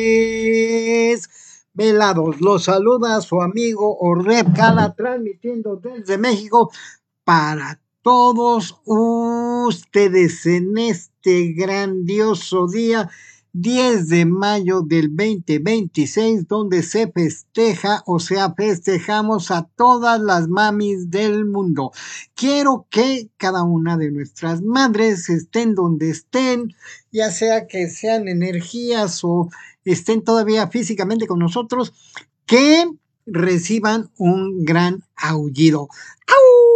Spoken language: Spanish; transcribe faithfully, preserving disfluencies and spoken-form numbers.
Velados, los saluda su amigo Orrep Cala, transmitiendo desde México para todos ustedes en este grandioso día, diez de mayo del veinte veintiséis, donde se festeja, o sea, festejamos a todas las mamis del mundo. Quiero que cada una de nuestras madres estén donde estén, ya sea que sean energías o estén todavía físicamente con nosotros, que reciban un gran aullido.